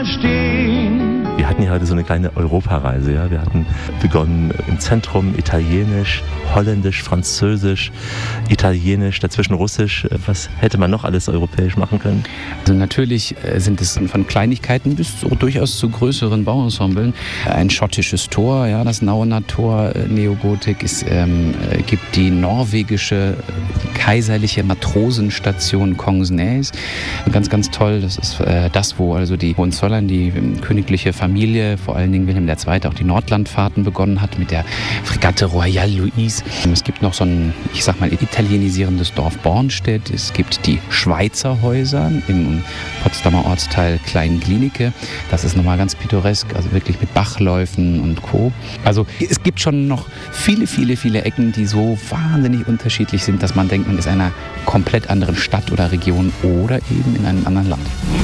stehen. Wir hatten ja heute so eine kleine Europareise. Ja? Wir hatten begonnen im Zentrum Italienisch, Holländisch, Französisch, Italienisch, dazwischen Russisch. Was hätte man noch alles europäisch machen können? Also natürlich sind es von Kleinigkeiten bis durchaus zu größeren Bauensemblen. Ein schottisches Tor, ja, das Nauener Tor, Neogotik. Es gibt die norwegische kaiserliche Matrosenstation Kongsnes. Ganz, ganz toll. Das ist das, wo also die Hohenzollern, die königliche Familie, vor allen Dingen Wilhelm II. Auch die Nordlandfahrten begonnen hat mit der Fregatte Royale Louise. Es gibt noch so ein, ich sag mal, italienisierendes Dorf Bornstedt. Es gibt die Schweizer Häuser im Potsdamer Ortsteil Klein-Glienicke. Das ist nochmal ganz pittoresk, also wirklich mit Bachläufen und Co. Also es gibt schon noch viele, viele, viele Ecken, die so wahnsinnig unterschiedlich sind, dass man denkt, man ist in einer komplett anderen Stadt oder Region oder eben in einem anderen Land.